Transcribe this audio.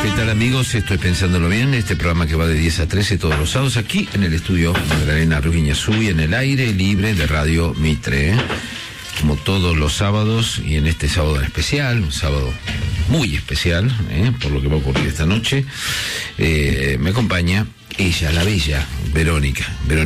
¿Qué tal, amigos? Estoy pensándolo bien, este programa que va de 10 a 13 todos los sábados aquí en el estudio Magdalena Ruiz Guiñazú y en el aire libre de Radio Mitre, como todos los sábados, y en este sábado en especial, un sábado muy especial, por lo que va a ocurrir esta noche, me acompaña ella, la bella Verónica